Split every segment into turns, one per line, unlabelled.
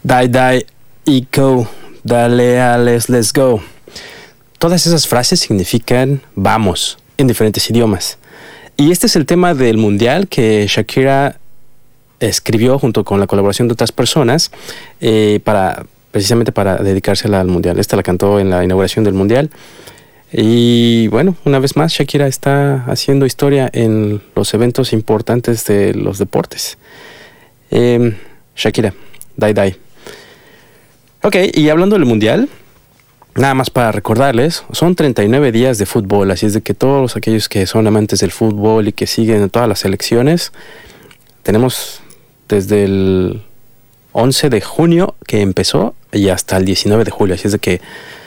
Die, die, eco, dale, Alex, let's go. Todas esas frases significan vamos en diferentes idiomas. Y este es el tema del mundial que Shakira escribió junto con la colaboración de otras personas precisamente para dedicársela al mundial. Esta la cantó en la inauguración del mundial. Y bueno, una vez más Shakira está haciendo historia en los eventos importantes de los deportes. Shakira, die, die. Ok, y hablando del mundial, nada más para recordarles, son 39 días de fútbol, así es de que todos aquellos que son amantes del fútbol y que siguen todas las selecciones, tenemos desde el 11 de junio que empezó y hasta el 19 de julio, así es de que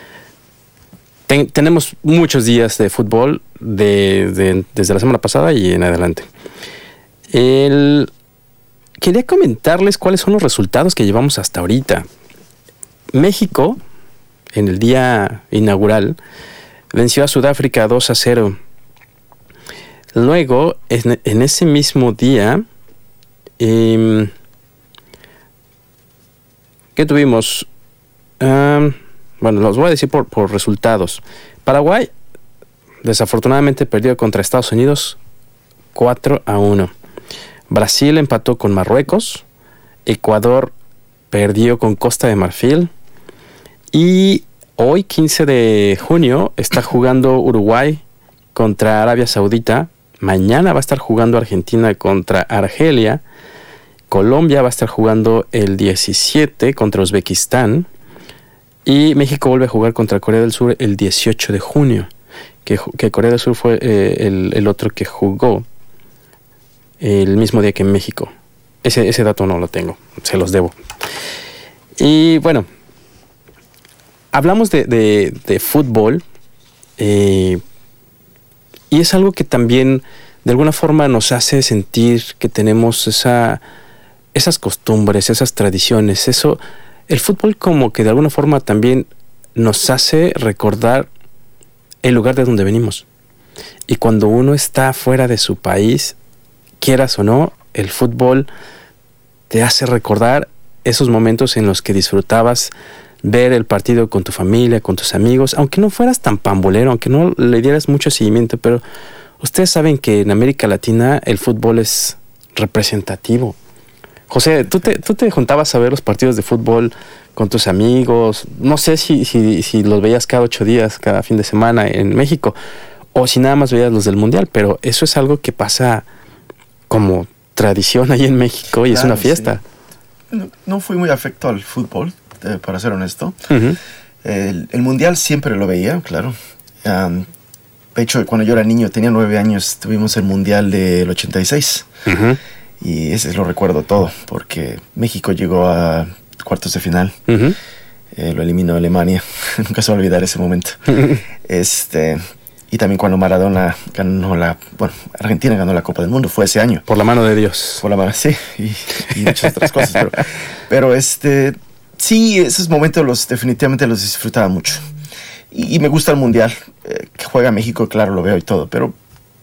tenemos muchos días de fútbol desde la semana pasada y en adelante. Quería comentarles cuáles son los resultados que llevamos hasta ahorita. México, en el día inaugural, venció a Sudáfrica 2-0. Luego, en ese mismo día, ¿qué tuvimos? Bueno, los voy a decir por resultados. Paraguay, desafortunadamente, perdió contra Estados Unidos 4-1. Brasil empató con Marruecos. Ecuador perdió con Costa de Marfil. Y hoy, 15 de junio, está jugando Uruguay contra Arabia Saudita. Mañana va a estar jugando Argentina contra Argelia. Colombia va a estar jugando el 17 contra Uzbekistán. Y México vuelve a jugar contra Corea del Sur el 18 de junio. Que Corea del Sur fue el otro que jugó el mismo día que México. Ese dato no lo tengo, se los debo. Y bueno, hablamos de fútbol y es algo que también de alguna forma nos hace sentir que tenemos esas costumbres, esas tradiciones. El fútbol como que de alguna forma también nos hace recordar el lugar de donde venimos. Y cuando uno está fuera de su país, quieras o no, el fútbol te hace recordar esos momentos en los que disfrutabas ver el partido con tu familia, con tus amigos, aunque no fueras tan pambolero, aunque no le dieras mucho seguimiento, pero ustedes saben que en América Latina el fútbol es representativo. José, ¿tú te juntabas a ver los partidos de fútbol con tus amigos? No sé si los veías cada 8 días, cada fin de semana en México, o si nada más veías los del Mundial, pero eso es algo que pasa como tradición ahí en México y claro, es una fiesta.
Sí. No fui muy afecto al fútbol, para ser honesto.
Uh-huh.
El Mundial siempre lo veía, claro. De hecho, cuando yo era niño, tenía 9 años, tuvimos el Mundial del 86.
Uh-huh.
Y ese lo recuerdo todo, porque México llegó a cuartos de final.
Uh-huh.
Lo eliminó Alemania. Nunca se va a olvidar ese momento.
Uh-huh.
Y también cuando Maradona ganó Argentina ganó la Copa del Mundo, fue ese año.
Por la mano de Dios.
Por la mano, sí, y muchas otras cosas. Pero sí, esos momentos definitivamente los disfrutaba mucho. Y me gusta el Mundial. Que juega México, claro, lo veo y todo, pero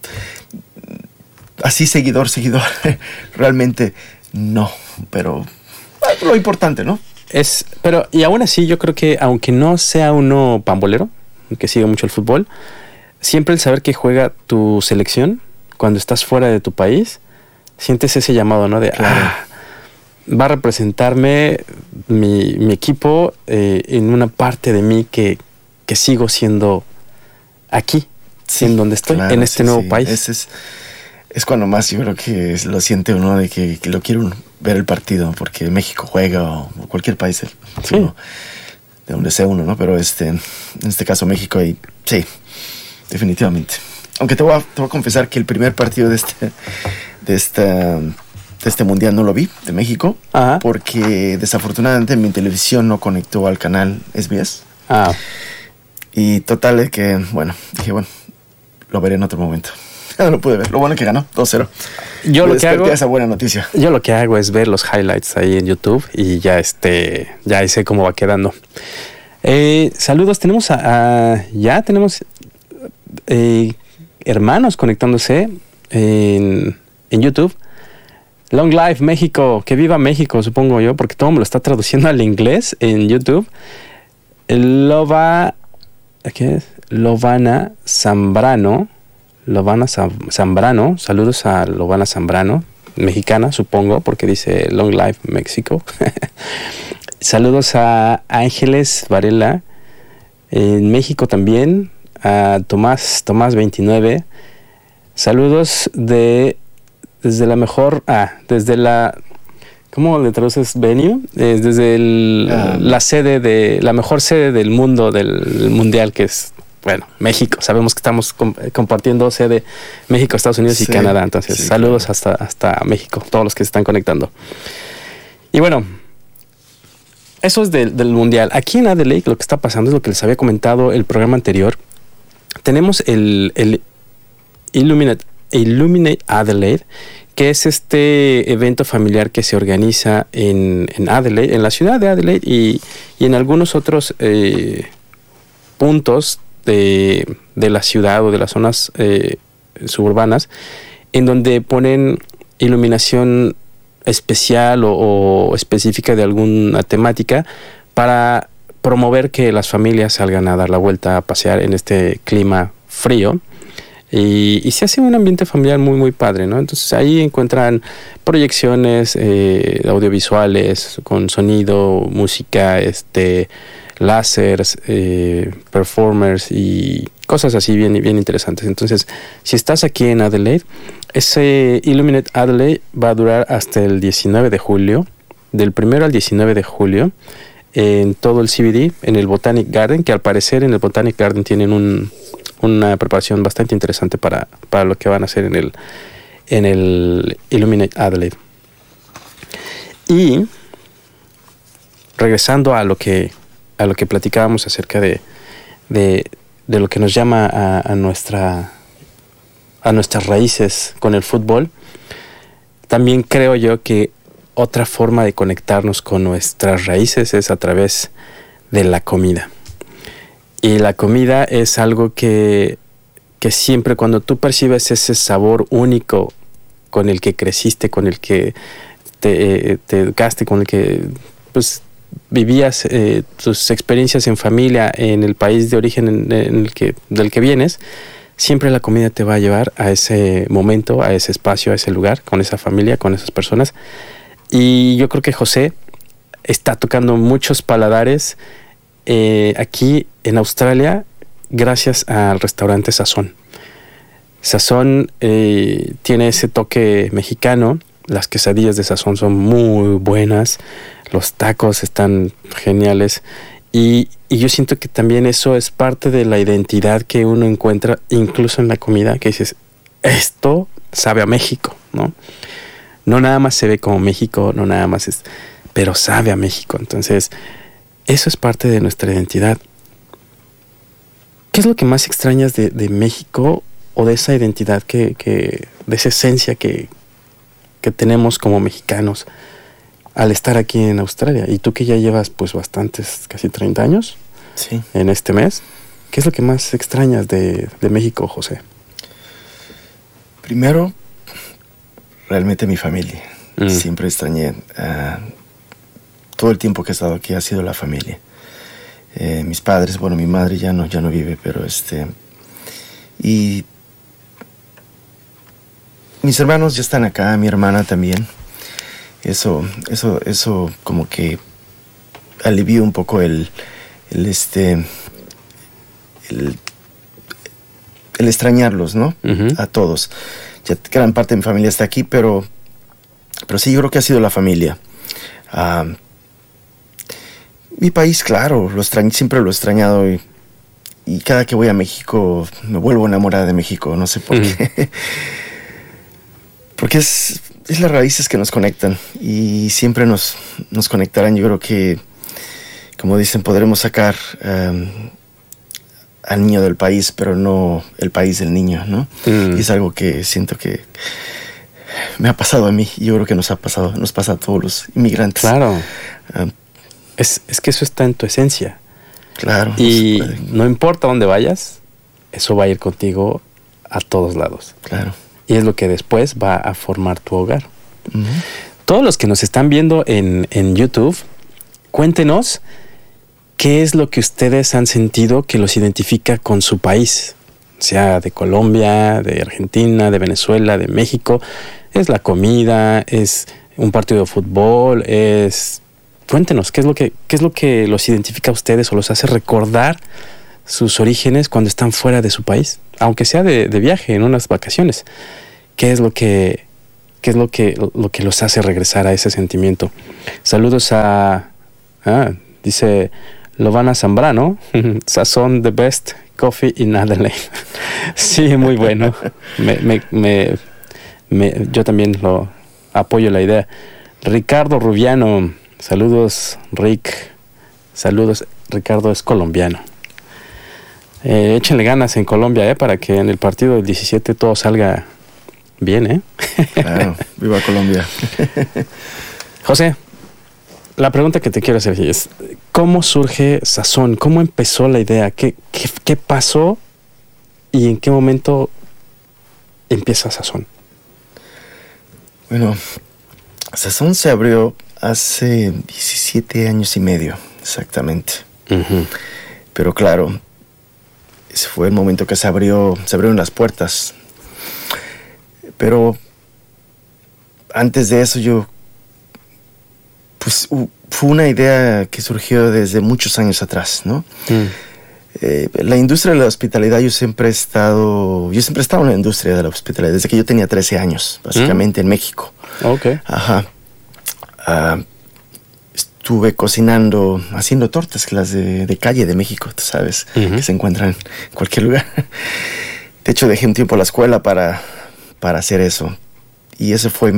así seguidor, realmente no. Pero lo importante, ¿no?
Pero, y aún así, yo creo que aunque no sea uno pambolero, que siga mucho el fútbol, siempre el saber que juega tu selección cuando estás fuera de tu país, sientes ese llamado, ¿no? De,
claro.
Va a representarme mi equipo en una parte de mí que sigo siendo aquí,
sí,
en donde estoy, claro, en este nuevo país.
Es cuando más yo creo que lo siente uno de que lo quiere uno ver el partido, porque México juega o cualquier país,
sí.
Uno, de donde sea uno, ¿no? Pero en este caso México, y sí, definitivamente. Aunque te voy a confesar que el primer partido de este mundial no lo vi, de México.
Ajá.
Porque desafortunadamente mi televisión no conectó al canal SBS.
Ah.
Y total es que, dije, lo veré en otro momento. Ya no lo pude ver. Lo bueno es que ganó 2-0.
Yo lo que hago,
esa buena noticia.
Yo lo que hago es ver los highlights ahí en YouTube y ya sé cómo va quedando. Saludos, tenemos ya tenemos hermanos conectándose en YouTube. Long Life México, que viva México, supongo yo, porque todo me lo está traduciendo al inglés en YouTube. ¿Qué es? Lovana Zambrano. Zambrano. Saludos a Lovana Zambrano, mexicana, supongo, porque dice Long Life México. Saludos a Ángeles Varela, en México también. A Tomás 29. Saludos desde la ¿cómo le traduces venue? Desde la sede la mejor sede del mundo, del mundial, que es, bueno, México. Sabemos que estamos compartiendo sede México, Estados Unidos y Canadá. Entonces, saludos claro. hasta México, todos los que se están conectando. Y bueno, eso es del mundial. Aquí en Adelaide lo que está pasando es lo que les había comentado el programa anterior. Tenemos el Illuminate Adelaide, que es este evento familiar que se organiza en Adelaide, en la ciudad de Adelaide y en algunos otros puntos de la ciudad o de las zonas suburbanas, en donde ponen iluminación especial o específica de alguna temática para promover que las familias salgan a dar la vuelta a pasear en este clima frío. Y se hace un ambiente familiar muy muy padre, ¿no? Entonces ahí encuentran proyecciones audiovisuales con sonido, música, láseres, performers y cosas así bien interesantes. Entonces, si estás aquí en Adelaide, ese Illuminate Adelaide va a durar hasta el 19 de julio, del 1 al 19 de julio, en todo el CBD, en el Botanic Garden, que al parecer en el Botanic Garden tienen una preparación bastante interesante para lo que van a hacer en el Illuminate Adelaide. Y regresando a lo que platicábamos acerca de lo que nos llama a nuestras raíces con el fútbol, también creo yo que otra forma de conectarnos con nuestras raíces es a través de la comida. Y la comida es algo que siempre, cuando tú percibes ese sabor único con el que creciste, con el que te educaste, con el que pues vivías tus experiencias en familia en el país de origen del que vienes, siempre la comida te va a llevar a ese momento, a ese espacio, a ese lugar, con esa familia, con esas personas. Y yo creo que José está tocando muchos paladares aquí en Australia gracias al restaurante Sazón. Sazón tiene ese toque mexicano. Las quesadillas de Sazón son muy buenas, los tacos están geniales y yo siento que también eso es parte de la identidad que uno encuentra incluso en la comida, que dices, esto sabe a México, ¿no? No nada más se ve como México, no nada más es, pero sabe a México. Entonces, eso es parte de nuestra identidad. ¿Qué es lo que más extrañas de México o de esa identidad de esa esencia que tenemos como mexicanos al estar aquí en Australia? Y tú que ya llevas pues bastantes, casi 30 años
sí.
En este mes, ¿qué es lo que más extrañas de México, José?
Primero, realmente mi familia. Siempre extrañé. Todo el tiempo que he estado aquí ha sido la familia. Mis padres, bueno, mi madre ya no vive, pero y mis hermanos ya están acá, mi hermana también. Eso como que alivió un poco el extrañarlos, ¿no? Uh-huh. A todos. Ya gran parte de mi familia está aquí, pero sí, yo creo que ha sido la familia. Mi país, claro, siempre lo he extrañado y cada que voy a México me vuelvo enamorada de México, no sé por qué. Porque es las raíces que nos conectan y siempre nos conectarán. Yo creo que, como dicen, podremos sacar al niño del país, pero no el país del niño, ¿no? Y es algo que siento que me ha pasado a mí y yo creo que nos pasa a todos los inmigrantes.
Claro. Es que eso está en tu esencia.
Claro.
Y no importa dónde vayas, eso va a ir contigo a todos lados.
Claro.
Y es lo que después va a formar tu hogar.
Uh-huh.
Todos los que nos están viendo en YouTube, cuéntenos qué es lo que ustedes han sentido que los identifica con su país, sea de Colombia, de Argentina, de Venezuela, de México. Es la comida, es un partido de fútbol, Cuéntenos, ¿qué es lo que los identifica a ustedes o los hace recordar sus orígenes cuando están fuera de su país? Aunque sea de viaje, en unas vacaciones. ¿Qué es lo que los hace regresar a ese sentimiento? Saludos dice Lovana Zambrano, Sazón the best coffee in Adelaide. Sí, muy bueno. Yo también lo apoyo la idea. Ricardo Rubiano, saludos Rick. Saludos, Ricardo es colombiano. Échenle ganas en Colombia, para que en el partido del 17 todo salga bien,
Claro, viva Colombia.
José, la pregunta que te quiero hacer es, ¿cómo surge Sazón? ¿Cómo empezó la idea? ¿Qué pasó? ¿Y en qué momento empieza Sazón?
Bueno, Sazón se abrió hace 17 años y medio, exactamente.
Uh-huh.
Pero claro, ese fue el momento que se abrieron las puertas. Pero antes de eso fue una idea que surgió desde muchos años atrás, ¿no? La industria de la hospitalidad, yo siempre he estado en la industria de la hospitalidad desde que yo tenía 13 años, básicamente en México.
Okay.
Ajá. Estuve cocinando, haciendo tortas, que las de calle de México, tú sabes, uh-huh, que se encuentran en cualquier lugar. De hecho, dejé un tiempo la escuela para hacer eso. Y ese fue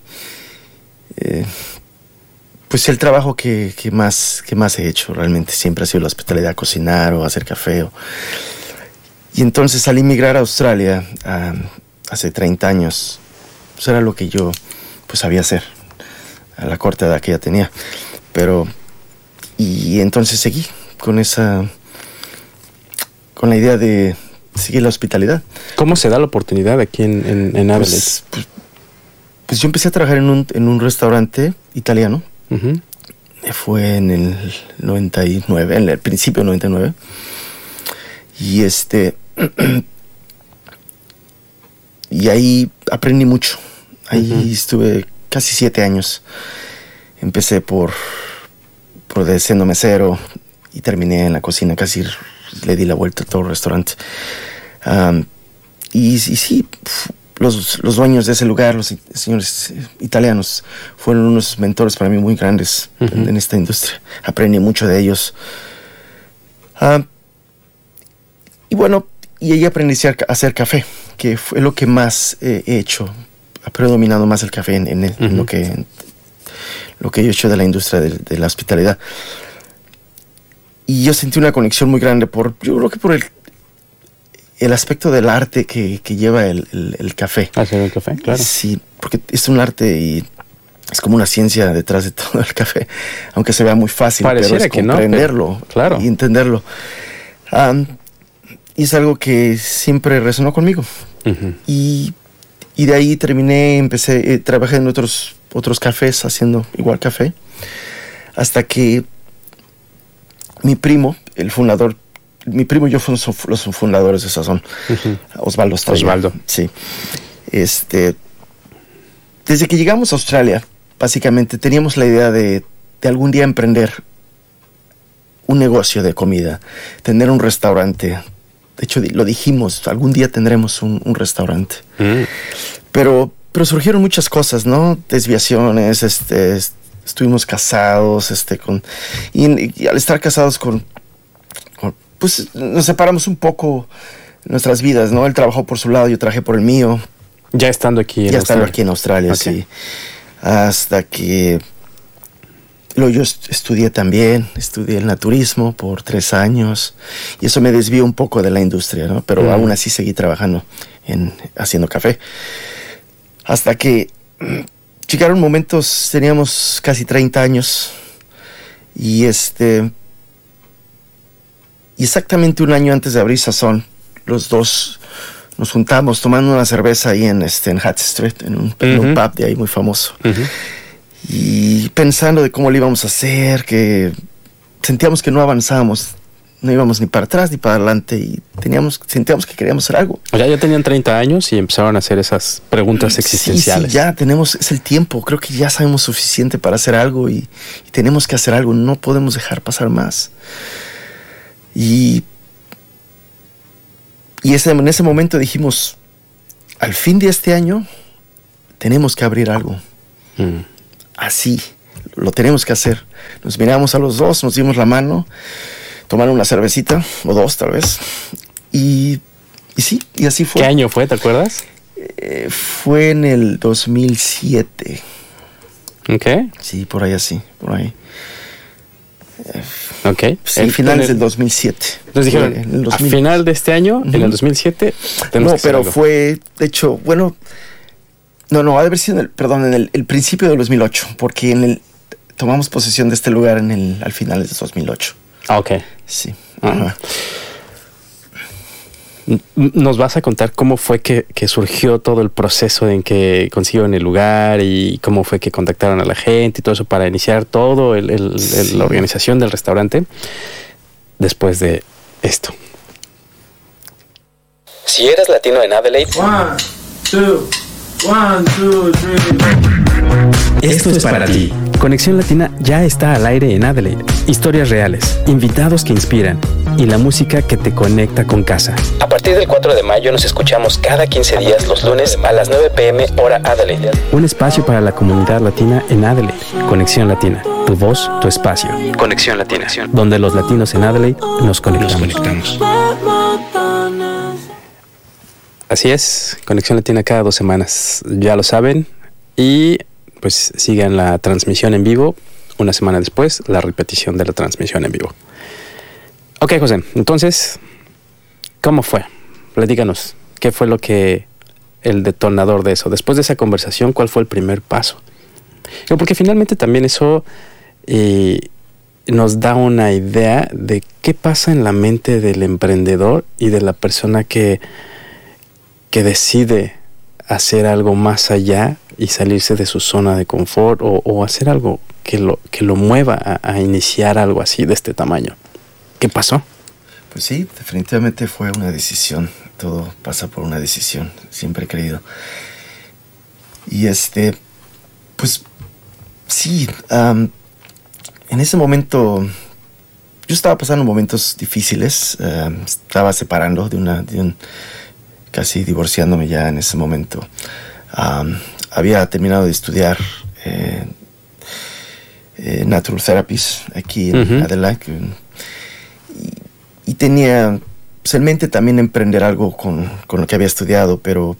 pues el trabajo que más he hecho realmente. Siempre ha sido la hospitalidad, cocinar o hacer café. Y entonces al emigrar a Australia hace 30 años, pues era lo que yo pues sabía hacer a la corta edad que ya tenía. Y entonces seguí con la idea de seguir la hospitalidad.
¿Cómo se da la oportunidad aquí en Adelaide?
Pues yo empecé a trabajar en un restaurante italiano.
Uh-huh.
Fue en el 99, en el principio del 99. Y y ahí aprendí mucho. Ahí uh-huh, estuve casi 7 años. Empecé por siendo mesero y terminé en la cocina. Casi le di la vuelta a todo el restaurante. Y sí, los dueños de ese lugar, los señores italianos, fueron unos mentores para mí muy grandes, uh-huh, en esta industria. Aprendí mucho de ellos. Y bueno, ahí aprendí a hacer café, que fue lo que más he hecho. Ha predominado más el café en uh-huh, lo que yo he hecho de la industria de la hospitalidad. Y yo sentí una conexión muy grande yo creo que por el aspecto del arte que lleva el café.
Hacer el café, claro.
Sí, porque es un arte y es como una ciencia detrás de todo el café, aunque se vea muy fácil.
Pareciera
pero es
que
comprenderlo,
no, claro,
y entenderlo. Y es algo que siempre resonó conmigo.
Uh-huh.
Y de ahí trabajé en otros cafés haciendo igual café, hasta que mi primo y yo fuimos los fundadores de Sazón.
Uh-huh.
Osvaldo Estrella.
Osvaldo.
Sí. Desde que llegamos a Australia, básicamente teníamos la idea de algún día emprender un negocio de comida, tener un restaurante. De hecho, lo dijimos, algún día tendremos un restaurante.
Uh-huh.
Pero surgieron muchas cosas, ¿no? Desviaciones, estuvimos casados, y al estar casados pues nos separamos un poco nuestras vidas, ¿no? Él trabajó por su lado, yo trabajé por el mío.
Ya estando aquí
en Australia, okay, sí. Hasta que yo estudié el naturismo por 3 años, y eso me desvió un poco de la industria, ¿no? Pero aún así seguí trabajando haciendo café. Hasta que llegaron momentos, teníamos casi 30 años, y exactamente un año antes de abrir Sazón, los dos nos juntamos tomando una cerveza ahí en Hatch Street, en un pub de ahí muy famoso. Y pensando de cómo lo íbamos a hacer, que sentíamos que no avanzábamos, no íbamos ni para atrás ni para adelante y sentíamos que queríamos hacer algo.
O sea, ya tenían 30 años y empezaron a hacer esas preguntas existenciales.
Sí, ya es el tiempo, creo que ya sabemos suficiente para hacer algo y tenemos que hacer algo, no podemos dejar pasar más. Y en ese momento dijimos, al fin de este año tenemos que abrir algo. Así, lo tenemos que hacer. Nos miramos a los dos, nos dimos la mano, tomaron una cervecita, o dos tal vez, y sí, y así fue.
¿Qué año fue, te acuerdas?
Fue en el 2007.
Ok.
Sí, por ahí así, por ahí.
Ok.
Sí, finales del 2007.
Entonces dijeron, a final de este año, en el 2007,
no, pero algo. Fue, de hecho, bueno, no, ha de haber sido en el principio del 2008, porque tomamos posesión de este lugar al final del 2008.
Ah, ok.
Sí.
Ajá. ¿Nos vas a contar cómo fue que surgió todo el proceso en que consiguieron el lugar y cómo fue que contactaron a la gente y todo eso para iniciar todo la organización del restaurante después de esto? Si eres latino en Adelaide,
1, 2, 1, 2, 3.
Esto es para ti. Conexión Latina ya está al aire en Adelaide. Historias reales, invitados que inspiran y la música que te conecta con casa. A partir del 4 de mayo nos escuchamos cada 15 días los lunes a las 9 p.m. hora Adelaide. Un espacio para la comunidad latina en Adelaide. Conexión Latina. Tu voz, tu espacio. Conexión Latina. Donde los latinos en Adelaide nos conectamos. Así es. Conexión Latina cada 2 semanas. Ya lo saben. Y pues sigan la transmisión en vivo. Una semana después, la repetición de la transmisión en vivo. Ok, José. Entonces, ¿cómo fue? Platícanos. ¿Qué fue el detonador de eso? Después de esa conversación, ¿cuál fue el primer paso? Porque finalmente también eso nos da una idea de qué pasa en la mente del emprendedor y de la persona que decide hacer algo más allá y salirse de su zona de confort o hacer algo que lo mueva a iniciar algo así de este tamaño. ¿Qué pasó?
Pues sí, definitivamente fue una decisión. Todo pasa por una decisión, siempre he creído. Y pues sí, en ese momento yo estaba pasando momentos difíciles. Estaba separando casi divorciándome ya en ese momento. Había terminado de estudiar Natural Therapies aquí en Adelaide y tenía pues, en mente también emprender algo con lo que había estudiado, pero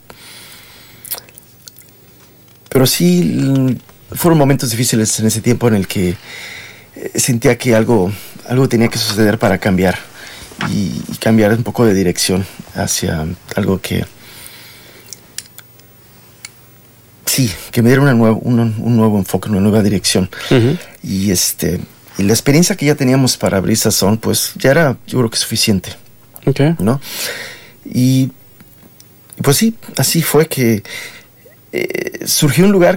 sí fueron momentos difíciles en ese tiempo en el que sentía que algo tenía que suceder para cambiar y cambiar un poco de dirección hacia algo que me diera un nuevo enfoque, una nueva dirección. Y la experiencia que ya teníamos para abrir Sazón, pues ya era, yo creo que suficiente.
Okay.
¿No? Y pues sí, así fue que surgió un lugar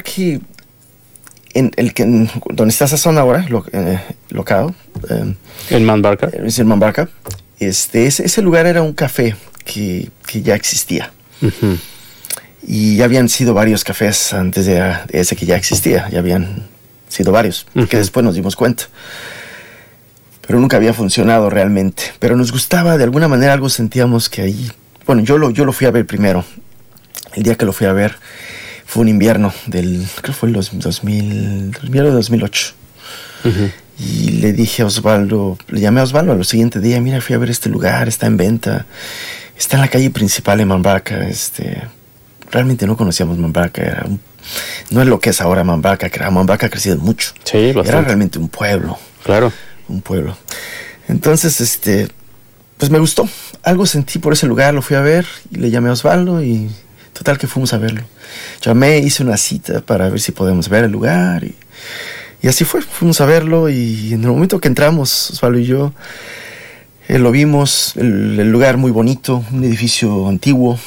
donde está Sazón ahora, locado.
¿En Mount Barker?
Es en Mount Barker. Ese lugar era un café que ya existía. Y ya habían sido varios cafés antes de ese que ya existía. Ya habían sido varios, que después nos dimos cuenta. Pero nunca había funcionado realmente. Pero nos gustaba, de alguna manera algo sentíamos que ahí... Bueno, yo lo fui a ver primero. El día que lo fui a ver fue un invierno creo que fue el 2008. Y le dije a Osvaldo, le llamé a Osvaldo al siguiente día, mira, fui a ver este lugar, está en venta, está en la calle principal de Mount Barker. Realmente no conocíamos Mount Barker, no es lo que es ahora Mount Barker, que Mount Barker ha crecido mucho.
Sí, bastante.
Era realmente un pueblo.
Claro.
Un pueblo. Entonces, pues me gustó. Algo sentí por ese lugar, lo fui a ver y le llamé a Osvaldo y total que fuimos a verlo. Llamé, hice una cita para ver si podemos ver el lugar y así fue. Fuimos a verlo y en el momento que entramos, Osvaldo y yo, Lo vimos, el lugar muy bonito, un edificio antiguo.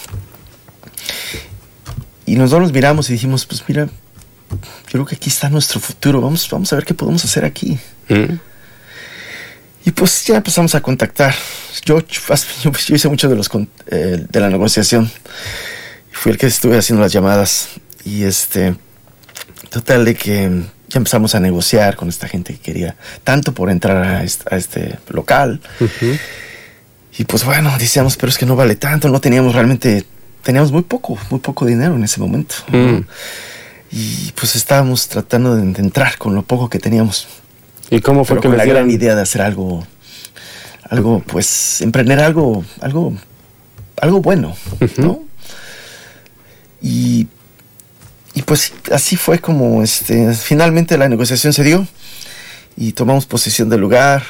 Y nosotros nos miramos y dijimos, pues mira, yo creo que aquí está nuestro futuro. Vamos a ver qué podemos hacer aquí. Y pues ya empezamos a contactar. Yo hice mucho de la negociación. Fui el que estuve haciendo las llamadas. Y total de que ya empezamos a negociar con esta gente que quería tanto por entrar a este local. Y pues bueno, decíamos, pero es que no vale tanto. No teníamos teníamos muy poco dinero en ese momento. Y pues estábamos tratando de entrar con lo poco que teníamos.
¿Y cómo fue
pero
que
con
les
la
dieron?
gran idea de hacer algo, pues, emprender algo bueno, ¿no? Y pues así fue como finalmente la negociación se dio y tomamos posesión del lugar.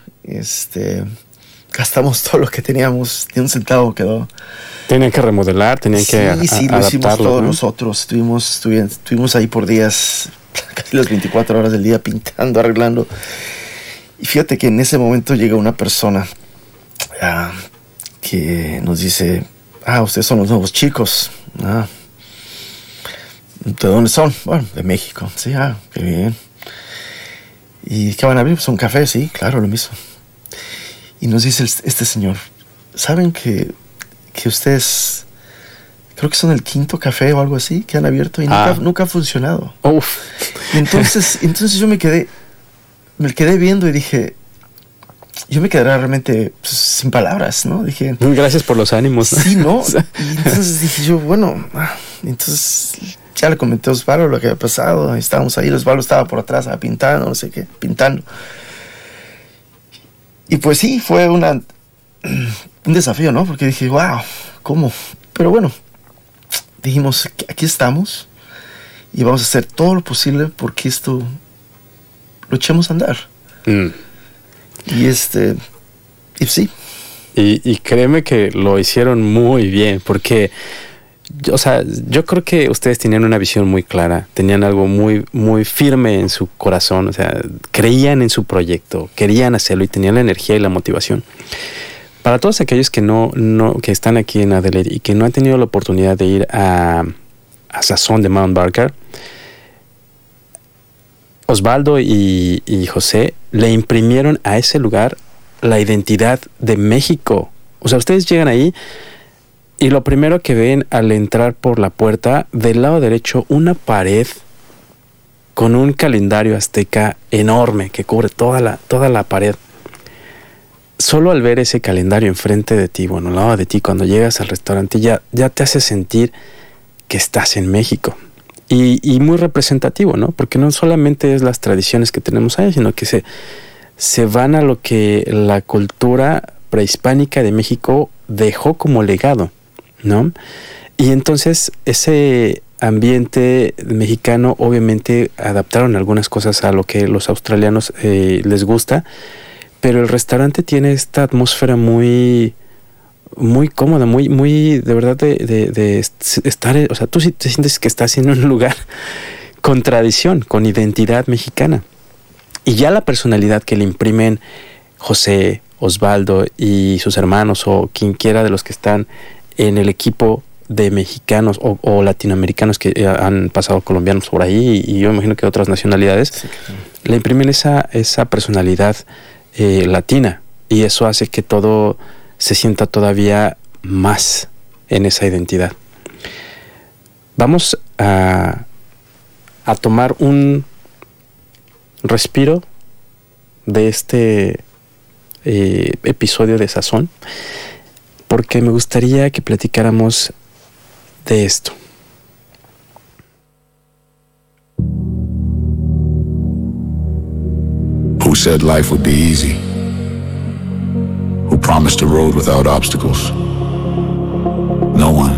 Gastamos todo lo que teníamos, ni un centavo quedó.
Tenían que remodelar, tenían que
Sí, lo hicimos
adaptarlo,
todos
¿no?
nosotros. Estuvimos ahí por días, casi las 24 horas del día, pintando, arreglando. Y fíjate que en ese momento llega una persona que nos dice, ustedes son los nuevos chicos. ¿De dónde son? Bueno, de México. Sí, qué bien. ¿Y qué van a abrir? Pues un café, sí, claro, lo mismo. Y nos dice este señor, ¿saben que ustedes, creo que son el 5º café o algo así, que han abierto y nunca ha funcionado?
Uf.
Y entonces yo me quedé viendo y dije, yo me quedé realmente pues, sin palabras, ¿no? Dije,
gracias por los ánimos.
Sí, ¿no? Y entonces dije yo, bueno, entonces ya le comenté a Osvaldo lo que había pasado. Estábamos ahí, Osvaldo estaba por atrás pintando, no sé qué, pintando. Y pues sí, fue un desafío, ¿no? Porque dije, wow, ¿cómo? Pero bueno, dijimos, aquí estamos y vamos a hacer todo lo posible porque esto lo echemos a andar. Y y sí.
Y créeme que lo hicieron muy bien, porque, yo creo que ustedes tenían una visión muy clara, tenían algo muy, muy firme en su corazón, creían en su proyecto, querían hacerlo y tenían la energía y la motivación. Para todos aquellos que que están aquí en Adelaide y que no han tenido la oportunidad de ir a Sazón de Mount Barker, Osvaldo y José le imprimieron a ese lugar la identidad de México. Ustedes llegan ahí y lo primero que ven al entrar por la puerta, del lado derecho, una pared con un calendario azteca enorme que cubre toda la pared. Solo al ver ese calendario enfrente de ti, al lado de ti, cuando llegas al restaurante, ya te hace sentir que estás en México. Y muy representativo, ¿no? Porque no solamente es las tradiciones que tenemos ahí, sino que se van a lo que la cultura prehispánica de México dejó como legado, ¿no? Y entonces ese ambiente mexicano, obviamente adaptaron algunas cosas a lo que los australianos les gusta, pero el restaurante tiene esta atmósfera muy, muy cómoda, muy de verdad de estar, tú sí te sientes que estás en un lugar con tradición, con identidad mexicana. Y ya la personalidad que le imprimen José, Osvaldo y sus hermanos o quien quiera de los que están en el equipo de mexicanos o latinoamericanos que han pasado, colombianos por ahí y yo imagino que otras nacionalidades, sí, claro, le imprimen esa personalidad latina, y eso hace que todo se sienta todavía más en esa identidad. Vamos a tomar un respiro de este episodio de Sazón, porque me gustaría que platicáramos de esto.
Who said life would be easy? Who promised a road without obstacles? No one.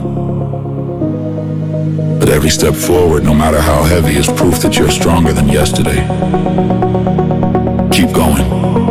But every step forward, no matter how heavy, is proof that you're stronger than yesterday. Keep going.